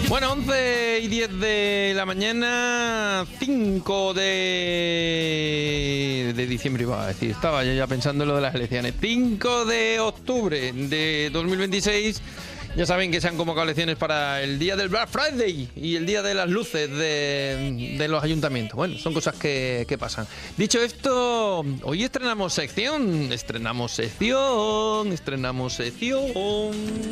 Bueno, 11:10 de la mañana, 5 de diciembre, iba a decir. Estaba yo ya pensando en lo de las elecciones. 5 de octubre de 2026. Ya saben que se han convocado elecciones para el día del Black Friday y el día de las luces de los ayuntamientos. Bueno, son cosas que pasan. Dicho esto, hoy estrenamos sección.